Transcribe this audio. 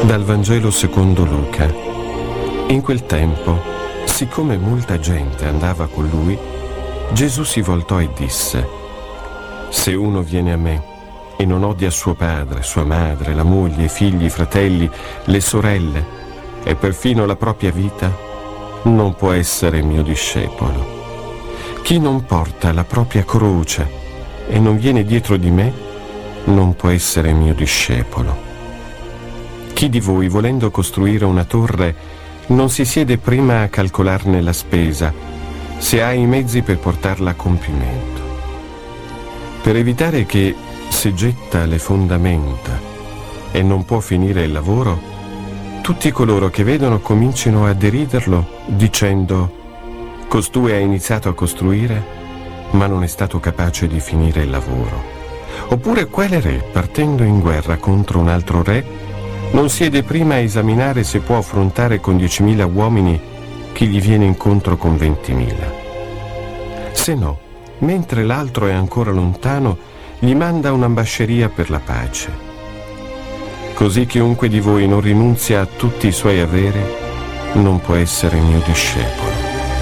Dal Vangelo secondo Luca. In quel tempo, siccome molta gente andava con lui, Gesù si voltò e disse: «Se uno viene a me e non odia suo padre, sua madre, la moglie, i figli, i fratelli, le sorelle e perfino la propria vita, non può essere mio discepolo. Chi non porta la propria croce e non viene dietro di me, non può essere mio discepolo. Chi di voi, volendo costruire una torre, non si siede prima a calcolarne la spesa, se ha i mezzi per portarla a compimento? Per evitare che, se getta le fondamenta e non può finire il lavoro, tutti coloro che vedono comincino a deriderlo dicendo: costui ha iniziato a costruire, ma non è stato capace di finire il lavoro. Oppure quale re, partendo in guerra contro un altro re, non siede prima a esaminare se può affrontare con 10.000 uomini chi gli viene incontro con 20.000. Se no, mentre l'altro è ancora lontano, gli manda un'ambasceria per la pace. Così chiunque di voi non rinunzia a tutti i suoi averi non può essere mio discepolo.